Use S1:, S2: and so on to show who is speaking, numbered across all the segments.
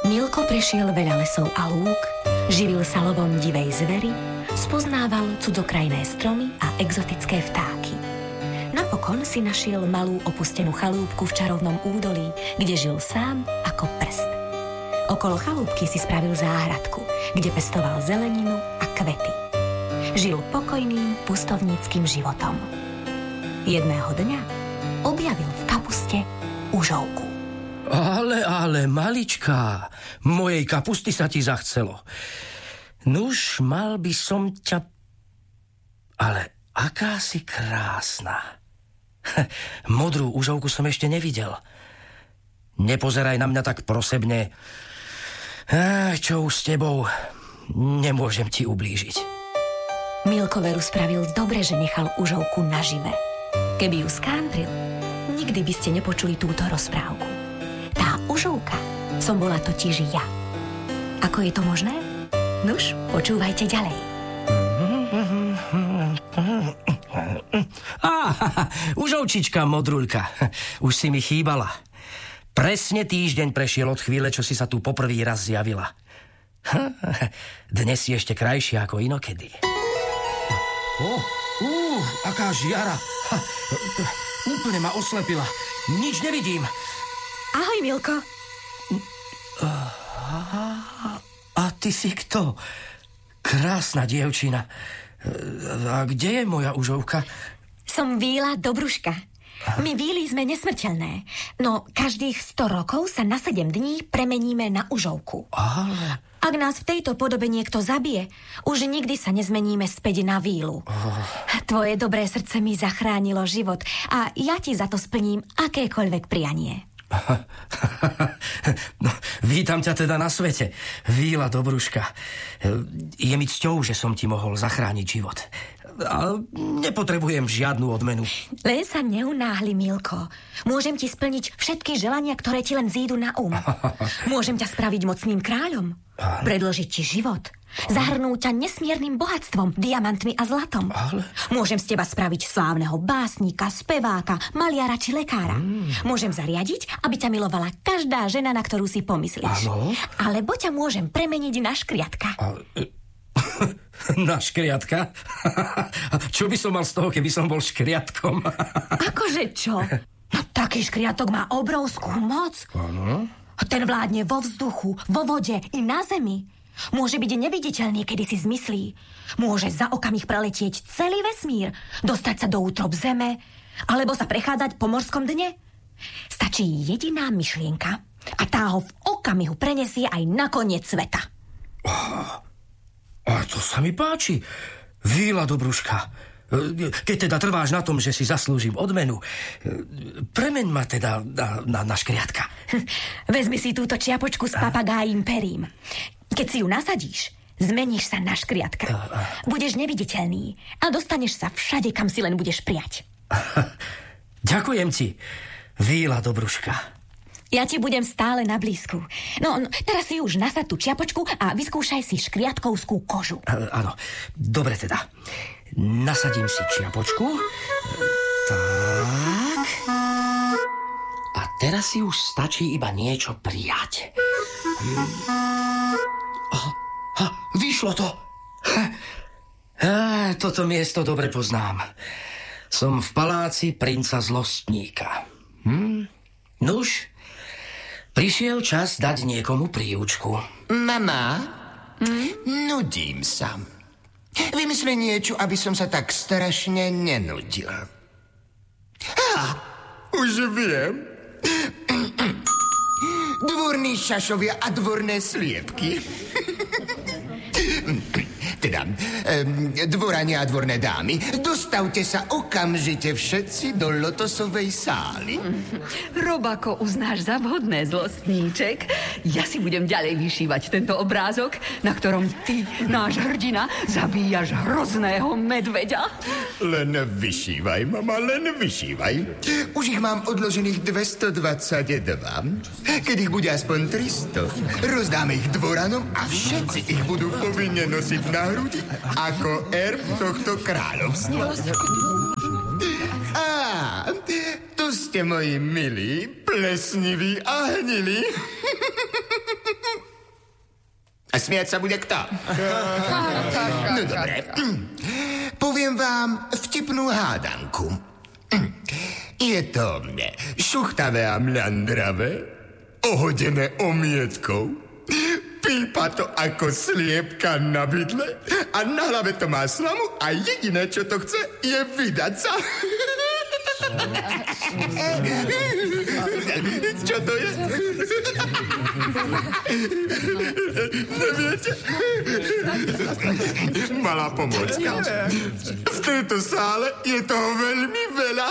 S1: Milko prešiel veľa lesov a lúk, živil sa lovom divej zvery, spoznával cudzokrajné stromy a exotické vtáky. Napokon si našiel malú opustenú chalúbku v čarovnom údolí, kde žil sám ako prst. Okolo chalúbky si spravil záhradku, kde pestoval zeleninu a kvety. Žil pokojným pustovníckym životom. Jedného dňa objavil v kapuste užovku.
S2: Ale, maličká, mojej kapusty sa ti zachcelo. Nuž, mal by som ťa... Ale aká si krásna. Modrú užovku som ešte nevidel. Nepozeraj na mňa tak prosebne. Čo už s tebou? Nemôžem ti ublížiť.
S1: Milko veru spravil dobre, že nechal užovku nažive. Keby ju skántril, nikdy by ste nepočuli túto rozprávku. Tá užovka som bola totiž ja. Ako je to možné? Nuž, počúvajte ďalej.
S2: Užovčička modruľka, už si mi chýbala. Presne týždeň prešiel od chvíle, čo si sa tu poprvý raz zjavila. Dnes si ešte krajšia ako inokedy. Aká žiara. Úplne ma oslepila. Nič nevidím.
S1: Ahoj, Milko.
S2: A ty si kto? Krásna dievčina. A kde je moja užovka?
S1: Som Víla Dobruška. My Víly sme nesmrteľné, no každých 100 rokov sa na 7 dní premeníme na užovku.
S2: Ale...
S1: Ak nás v tejto podobe niekto zabije, už nikdy sa nezmeníme späť na Vílu. Tvoje dobré srdce mi zachránilo život a ja ti za to splním akékoľvek prianie.
S2: No, vítam ťa teda na svete, Víla Dobruška. Je mi cťou, že som ti mohol zachrániť život. A nepotrebujem žiadnu odmenu.
S1: Len sa neunáhli, Milko. Môžem ti splniť všetky želania, ktoré ti len zídu na Môžem ťa spraviť mocným kráľom. Predĺžiť ti život. Zahrnúť ťa nesmiernym bohatstvom, diamantmi a zlatom. Môžem z teba spraviť slávneho básnika, speváka, maliara či lekára. Môžem zariadiť, aby ťa milovala každá žena, na ktorú si pomyslíš. Alebo ťa môžem premeniť na škriatka.
S2: Na škriatka? Čo by som mal z toho, keby som bol škriatkom?
S1: Akože čo? No, taký škriatok má obrovskú moc. Ten vládne vo vzduchu, vo vode i na zemi. Môže byť neviditeľný, kedy si zmyslí. Môže za okamih preletieť celý vesmír, dostať sa do útrob zeme, alebo sa prechádzať po morskom dne. Stačí jediná myšlienka a tá ho v okamihu prenesie aj na koniec sveta.
S2: A to sa mi páči, Víla Dobruška. Keď teda trváš na tom, že si zaslúžim odmenu, premeň ma teda na škriatka.
S1: Vezmi si túto čiapočku s papagájim perím. Keď si ju nasadíš, zmeníš sa na škriatka. Budeš neviditeľný a dostaneš sa všade, kam si len budeš prijať.
S2: Ďakujem ti, Víla Dobruška.
S1: Ja ti budem stále na blízku. No, teraz si už nasad tú čiapočku a vyskúšaj si škriatkovskú kožu.
S2: Áno, dobre teda. Nasadím si čiapočku. Tak. A teraz si už stačí iba niečo prijať. Vyšlo to. Toto miesto dobre poznám. Som v paláci princa zlostníka. Nuž, prišiel čas dať niekomu príučku.
S3: Mama, nudím sa. Vymysli niečo, aby som sa tak strašne nenudil. Už viem. Dvorní šašovia a dvorné sliepky. Teda, dvorania a dvorné dámy, dostavte sa okamžite všetci do lotosovej sály.
S4: Robako uznáš za vhodné, zlostníček. Ja si budem ďalej vyšívať tento obrázok, na ktorom ty, náš hrdina, zabíjaš hrozného medveďa.
S3: Len vyšívaj, mama, len vyšívaj. Už ich mám odložených 222. Keď ich bude aspoň 300, rozdáme ich dvoranom a všetci ich budú povinne nosiť na hrudi ako erb tohto kráľovstva. To ste moji milí, plesniví a hnilí. A smiať sa bude kto? No dobre. Poviem vám vtipnú hádanku. Je to šuchtavé a mľandravé, ohodené omietkou, pípa to ako sliepka na bydle a na hlave to má slamu a jediné, čo to chce, je vydať sa. Čo to je? Neviete? Malá pomôcka. V tejto sále je toho veľmi veľa.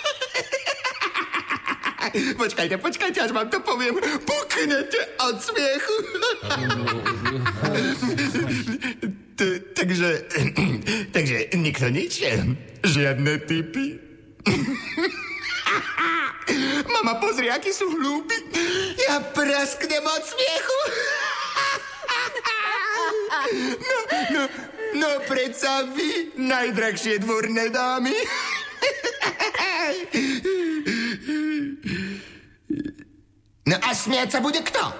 S3: Počkajte, až vám to poviem. Puknete od smiechu. Takže nikto nič? Žiadne tipy? Mama, pozri, akí sú hlúpi. Ja prasknem od smiechu. No, predsa vy, najdrahšie dvorné dámy. No a smiať sa bude kto?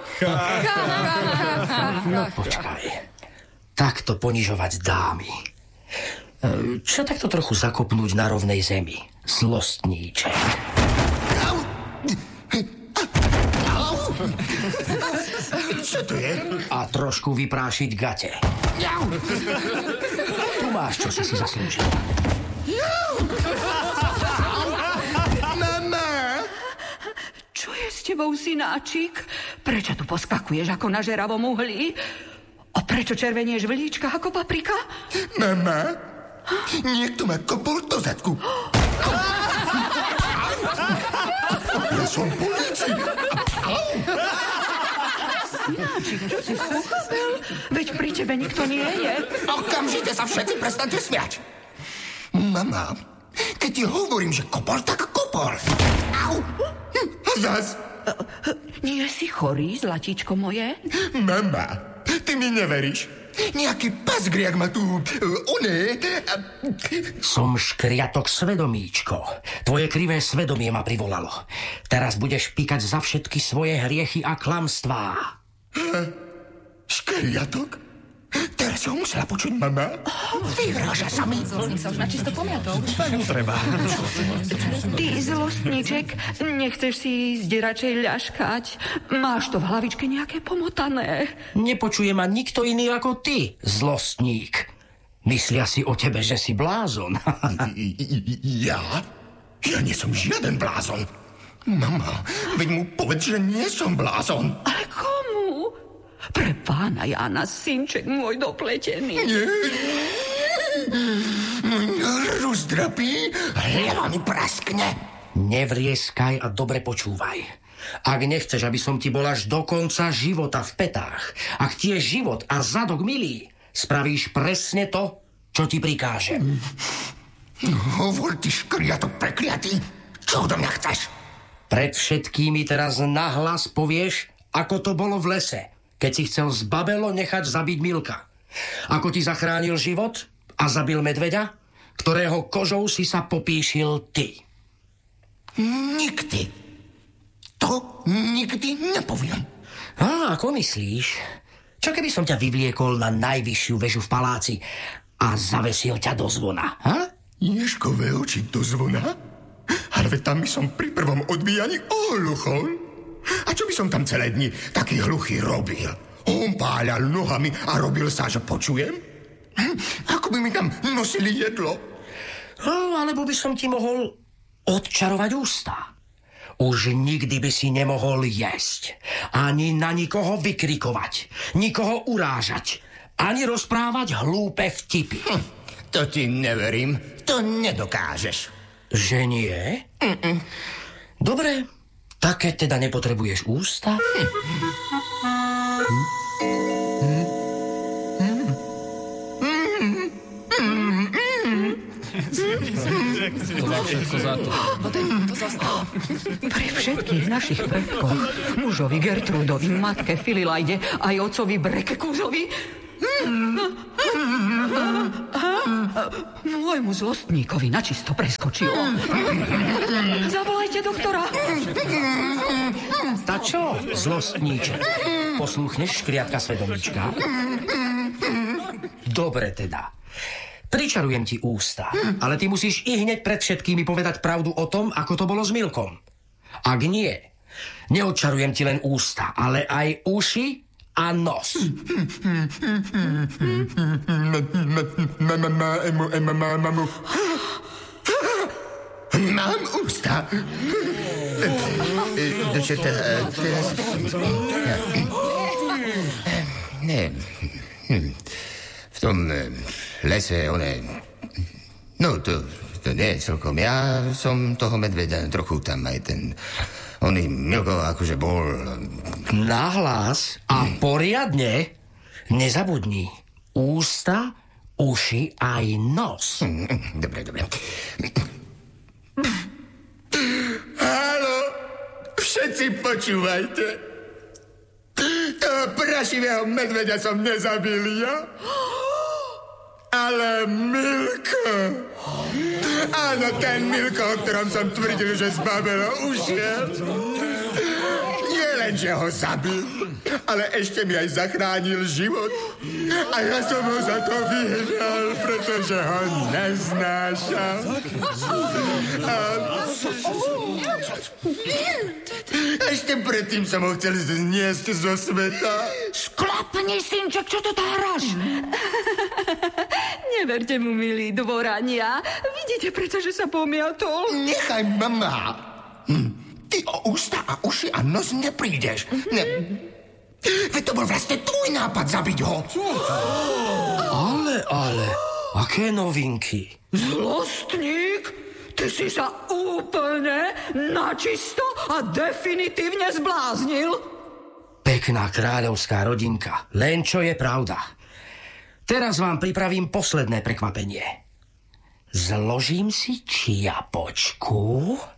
S2: No počkaj. Takto ponižovať dámy. Čo takto trochu zakopnúť na rovnej zemi? Zlostníček.
S3: Čo to je?
S2: A trošku vyprášiť gate. Tu máš, čo si zaslúžil.
S3: Mama!
S4: Čo je s tebou, synáčik? Prečo tu poskakuješ ako na žeravom uhlí? A prečo červenieš v líčkach ako paprika?
S3: Mama, niekto ma kopol do zadku. Ja som polícii.
S4: Synáčik, čo si pochopil? Veď pri tebe nikto nie je.
S3: Okamžite sa všetci prestante smiať. Mama, keď ti hovorím, že kopol, tak kopol. Au! A zas?
S4: Nie si chorý, zlatíčko moje?
S3: Mama, ty mi neveríš. Nejaký pasgriak ma tu...
S2: Som škriatok svedomíčko. Tvoje krivé svedomie ma privolalo. Teraz budeš pikať za všetky svoje hriechy a klamstvá.
S3: Škriatok? Teraz ho musela počuť mama. Vyhráža sa mi.
S5: Zlostník sa už načisto pomiatol.
S6: Treba.
S4: Ty, zlostníček, nechceš si ísť radšej ľaškať? Máš to v hlavičke nejaké pomotané.
S2: Nepočuje ma nikto iný ako ty, zlostník. Myslia si o tebe, že si blázon.
S3: Ja? Ja nie som žiaden blázon. Mama, veď mu povedz, že nie som blázon.
S4: Ale komu? Pre pána Jána, synček môj dopletený.
S3: Rozdrapí, hlava mi praskne.
S2: Nevrieskaj a dobre počúvaj. Ak nechceš, aby som ti bol až do konca života v petách, ak ti je život a zadok milý, spravíš presne to, čo ti prikážem.
S3: Hovor, ty škriatok prekliatý. Čo do mňa chceš?
S2: Pred všetkými teraz nahlas povieš, ako to bolo v lese, keď si chcel z Babelo nechať zabiť Milka. Ako ti zachránil život a zabil medveďa, ktorého kožou si sa popíšil ty.
S3: Nikdy. To nikdy nepoviem.
S2: Ako myslíš? Čo keby som ťa vyvliekol na najvyššiu väžu v paláci a zavesil ťa do zvona?
S3: Ježkové oči do zvona? Ale veď tam by som pri prvom odbíjaní ohluchol. A čo by som tam celé dni taký hluchý robil? On páľal nohami a robil sa, že počujem? Ako by mi tam nosili jedlo?
S2: Alebo by som ti mohol odčarovať ústa. Už nikdy by si nemohol jesť, ani na nikoho vykrikovať, nikoho urážať, ani rozprávať hlúpe vtipy.
S3: To ti neverím, to nedokážeš.
S2: Že nie? Dobre, tak keď teda nepotrebuješ ústa...
S6: To má všetko za to.
S5: To zostalo.
S4: Pri všetkých našich predkoch, mužovi Gertrudovi, matke Fililajde aj ocovi Brekekúzovi, Môjmu zlostníkovi načisto preskočilo. Zavolajte doktora.
S2: Ta čo, zlostníček? Posluchneš škriatka svedomíčka? Dobre teda. Pričarujem ti ústa, ale ty musíš i hneď pred všetkými povedať pravdu o tom, ako to bolo s Milkom. Ak nie, neodčarujem ti len ústa, ale aj uši a nos.
S3: Mám ústa. Teraz... Ne. V tom lese No, to nie je celkom. Ja som toho medveďa trochu tam aj ten... Oný Milko akože bol...
S2: Nahlas a poriadne nezabudni. Ústa, uši aj nos.
S3: Dobre. Haló, všetci počúvajte. Toho prašivého medveďa som nezabil ja, ale Milko. Áno, ten Milko, o ktorom som tvrdil, že z Babela ušiel. Nie len, že ho zabil, ale ešte mi aj zachránil život. A ja som ho za to vyhnal, pretože ho neznášam. Ešte predtým som ho chcel zniesť zo sveta.
S4: Sklapni, synček, čo to táraš? Neverte mu, milý dvorania. Vidíte predsa, že sa pomiatol.
S3: Nechaj, mama. Ty o ústa a uši a nos neprídeš. Veď to bol vlastne tvoj nápad zabiť ho.
S2: Ale, aké novinky.
S4: Zlostník, ty si sa úplne načisto a definitívne zbláznil.
S2: Pekná kráľovská rodinka, len čo je pravda. Teraz vám pripravím posledné prekvapenie. Zložím si čiapočku...